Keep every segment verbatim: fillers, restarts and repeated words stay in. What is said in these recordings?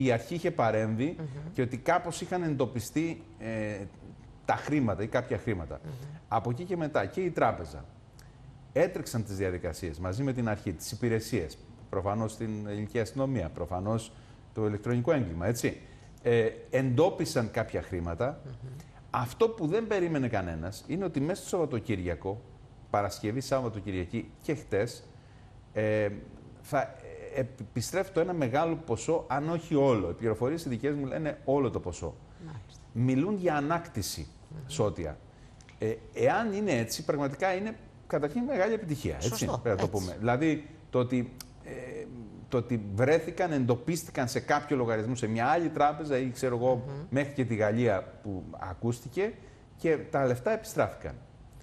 η αρχή είχε παρέμβει mm-hmm. και ότι κάπως είχαν εντοπιστεί ε, τα χρήματα ή κάποια χρήματα. Mm-hmm. Από εκεί και μετά και η τράπεζα έτρεξαν τις διαδικασίες μαζί με την αρχή, τις υπηρεσίες, προφανώς την ελληνική αστυνομία, προφανώς το ηλεκτρονικό έγκλημα, έτσι. Ε, εντόπισαν κάποια χρήματα. Mm-hmm. Αυτό που δεν περίμενε κανένας είναι ότι μέσα στο Σαββατοκύριακο, Παρασκευή, Σάββατο, Κυριακή και χτες, ε, θα επιστρέφει το ένα μεγάλο ποσό, αν όχι όλο. Οι πληροφορίες οι δικές μου λένε όλο το ποσό. Μάλιστα. Μιλούν για ανάκτηση mm-hmm. σώτια. Ε, εάν είναι έτσι, πραγματικά είναι καταρχήν μεγάλη επιτυχία. Έτσι, Σωστό, πρέπει να το πούμε. Δηλαδή, το ότι, ε, το ότι βρέθηκαν, εντοπίστηκαν σε κάποιο λογαριασμό, σε μια άλλη τράπεζα ή ξέρω εγώ, mm-hmm. μέχρι και τη Γαλλία που ακούστηκε και τα λεφτά επιστράφηκαν.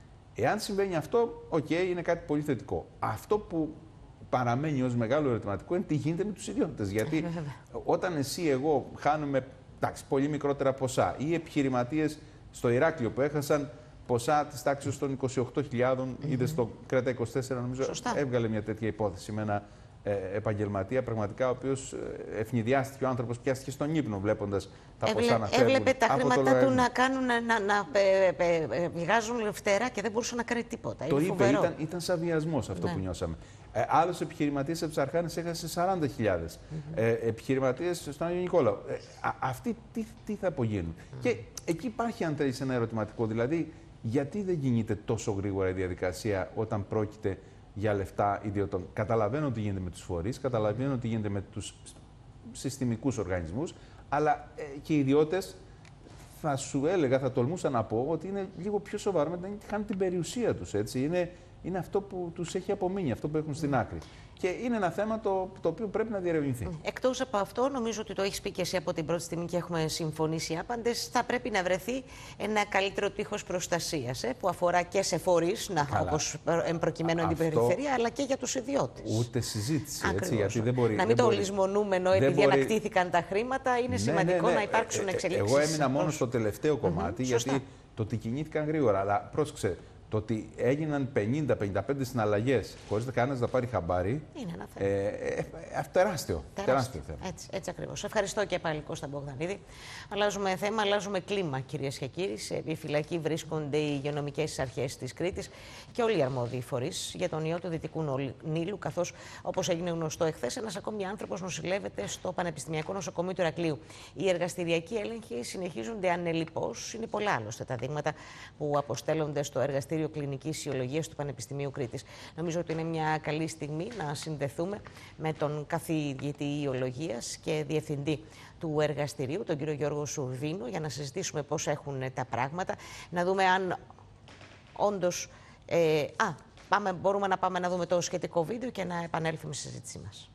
Εάν συμβαίνει αυτό, οκ, okay, είναι κάτι πολύ θετικό. Αυτό που παραμένει ως μεγάλο ερωτηματικό είναι τι γίνεται με τους ιδιώτες. Γιατί όταν εσύ, εγώ χάνουμε εντάξει, πολύ μικρότερα ποσά ή επιχειρηματίες στο Ηράκλειο που έχασαν ποσά της τάξης των είκοσι οκτώ χιλιάδων, mm-hmm. είδε στο Κρέτα είκοσι τέσσερα, νομίζω, Σωστά. έβγαλε μια τέτοια υπόθεση με ένα ε, επαγγελματία, πραγματικά, ο οποίος ε, ευνηδιάστηκε ο άνθρωπος, πιάστηκε στον ύπνο βλέποντας τα Έβλε, ποσά να φεύγουν. Έβλεπε τα χρήματά του να, κάνουν, να, να, να πε, πε, πε, βγάζουν φτερά και δεν μπορούσε να κάνει τίποτα. Το είναι είπε, φοβερό. ήταν, ήταν σαν βιασμός αυτό ναι. που νιώσαμε. Ε, άλλος επιχειρηματίας από τους Αρχάνες έχασε σαράντα χιλιάδες. Mm-hmm. ε, επιχειρηματίες στον Άγιο Νικόλαο. Ε, α, αυτοί τι, τι θα απογίνουν. Mm-hmm. Και εκεί υπάρχει, αν θέλεις, ένα ερωτηματικό. Δηλαδή, γιατί δεν κινείται τόσο γρήγορα η διαδικασία όταν πρόκειται για λεφτά ιδιωτών. Καταλαβαίνω τι γίνεται με τους φορείς, καταλαβαίνω τι γίνεται με τους συστημικούς οργανισμούς, αλλά ε, και οι ιδιώτες θα σου έλεγα, θα τολμούσα να πω ότι είναι λίγο πιο σοβαρό μετά γιατί χάνουν την περιουσία τους. Έτσι. Είναι, είναι αυτό που τους έχει απομείνει, αυτό που έχουν στην άκρη. Και είναι ένα θέμα το, το οποίο πρέπει να διερευνηθεί. Εκτός από αυτό, νομίζω ότι το έχεις πει και εσύ από την πρώτη στιγμή και έχουμε συμφωνήσει άπαντες, θα πρέπει να βρεθεί ένα καλύτερο τείχος προστασίας ε, που αφορά και σε φορείς, όπως προκειμένου την περιφερεια, αλλά και για τους ιδιώτες. Ούτε συζήτηση. Έτσι, γιατί δεν μπορεί, να μην δεν το μπορεί, λησμονούμε ενώ επειδή μπορεί... ανακτήθηκαν τα χρήματα, είναι ναι, σημαντικό ναι, ναι. να υπάρξουν ε, εξελίξεις. Εγώ έμεινα μόνο στο τελευταίο κομμάτι, mm-hmm, γιατί το ότι κινήθηκαν γρήγορα. Αλλά πρόσεξε. Το ότι έγιναν πενήντα με πενήντα πέντε συναλλαγές χωρίς κανένας να πάρει χαμπάρι. Είναι ένα θέμα. Ε, ε, ε, τεράστιο. Τεράστιο. τεράστιο θέμα. Έτσι, έτσι ακριβώς. Ευχαριστώ και πάλι, Κώστα Μπογδανίδη. Αλλάζουμε θέμα, αλλάζουμε κλίμα, κυρίες και κύριοι. Σε επιφυλακή βρίσκονται οι υγειονομικές αρχές της Κρήτης και όλοι οι αρμόδιοι φορείς για τον ιό του Δυτικού Νείλου. Καθώς, όπως έγινε γνωστό εχθές, ένας ακόμη άνθρωπος νοσηλεύεται στο Πανεπιστημιακό Νοσοκομείο του Ηρακλείου. Οι εργαστηριακοί έλεγχοι συνεχίζονται ανελιπώς. Είναι πολλά άλλωστε τα δείγματα που αποστέλλονται στο εργαστήριο Κλινικής Ιολογίας του Πανεπιστημίου Κρήτης. Νομίζω ότι είναι μια καλή στιγμή να συνδεθούμε με τον καθηγητή Ιολογίας και διευθυντή του εργαστηρίου, τον κύριο Γιώργο Σουρβίνο, για να συζητήσουμε πώς έχουν τα πράγματα, να δούμε αν όντως... Ε, α, πάμε, μπορούμε να πάμε να δούμε το σχετικό βίντεο και να επανέλθουμε στη συζήτησή μας.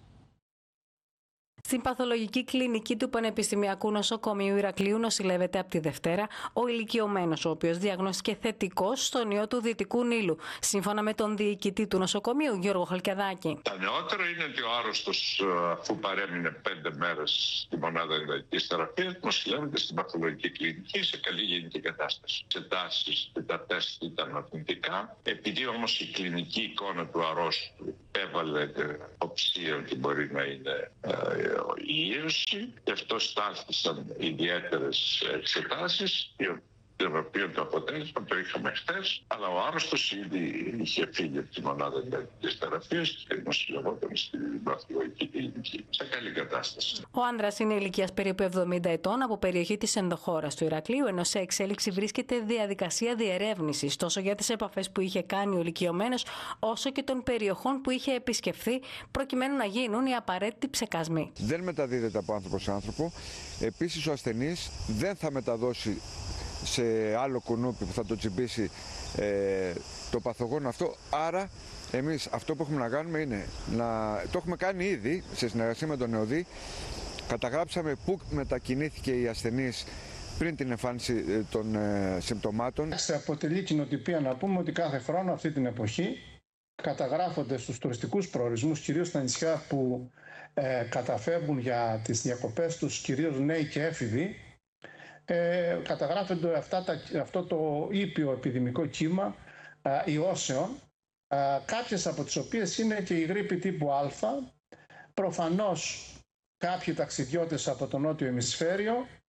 Στην παθολογική κλινική του Πανεπιστημιακού Νοσοκομείου Ηρακλείου νοσηλεύεται από τη Δευτέρα ο ηλικιωμένος, ο οποίος διαγνωστήκε θετικός στον ιό του Δυτικού Νείλου, σύμφωνα με τον διοικητή του νοσοκομείου, Γιώργο Χαλκιαδάκη. Τα νεότερα είναι ότι ο άρρωστος, αφού παρέμεινε πέντε μέρες στη μονάδα εντατικής θεραπείας, νοσηλεύεται στην παθολογική κλινική σε καλή γενική κατάσταση. Σε τάσεις και τα τεστ ήταν αρνητικά. Επειδή όμως η κλινική εικόνα του αρρώστου έβαλε οψία ότι μπορεί να είναι η ίωση, και αυτό στάθησαν ιδιαίτερες εξετάσεις, των οποίων το αποτέλεσμα το είχαμε χθες, αλλά ο άρρωστος ήδη είχε φύγει από τη μονάδα εντατικής θεραπείας και νοσηλευόταν στην παθολογική κλινική, σε καλή κατάσταση. Ο άνδρας είναι ηλικίας περίπου εβδομήντα ετών, από περιοχή της ενδοχώρας του Ηρακλείου, ενώ σε εξέλιξη βρίσκεται διαδικασία διερεύνησης τόσο για τις επαφές που είχε κάνει ο ηλικιωμένος, όσο και των περιοχών που είχε επισκεφθεί, προκειμένου να γίνουν οι απαραίτητοι ψεκασμοί. Δεν μεταδίδεται από άνθρωπο σε άνθρωπο. Επίσης, ο ασθενής δεν θα μεταδώσει σε άλλο κουνούπι που θα το τσιμπήσει ε, το παθογόνο αυτό. Άρα εμείς αυτό που έχουμε να κάνουμε είναι να το έχουμε κάνει ήδη σε συνεργασία με τον ΕΟΔΗ. Καταγράψαμε πού μετακινήθηκε η ασθενής πριν την εμφάνιση των ε, συμπτωμάτων. Σε αποτελεί κοινοτυπία να πούμε ότι κάθε χρόνο αυτή την εποχή καταγράφονται στους τουριστικούς προορισμούς, κυρίως στα νησιά που ε, καταφεύγουν για τις διακοπές τους, κυρίως νέοι και έφηβοι, Ε, καταγράφονται αυτά τα, αυτό το ήπιο επιδημικό κύμα ε, ιώσεων, ε, κάποιες από τις οποίες είναι και η γρίπη τύπου Α. Προφανώς κάποιοι ταξιδιώτες από το νότιο ημισφαίριο